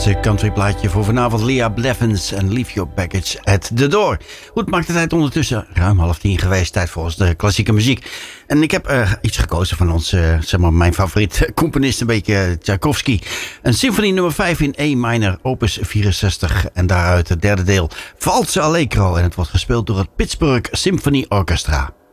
laatste countryplaatje voor vanavond. Leah Blevins en Leave Your Baggage at the Door. Goed, maakt de tijd ondertussen ruim 9:30 geweest. Tijd voor ons de klassieke muziek. En ik heb iets gekozen van ons, zeg maar mijn favoriet componist, een beetje Tchaikovsky. Een symfonie nummer 5 in E minor, opus 64. En daaruit het derde deel, Valse Allegro. En het wordt gespeeld door het Pittsburgh Symphony Orchestra.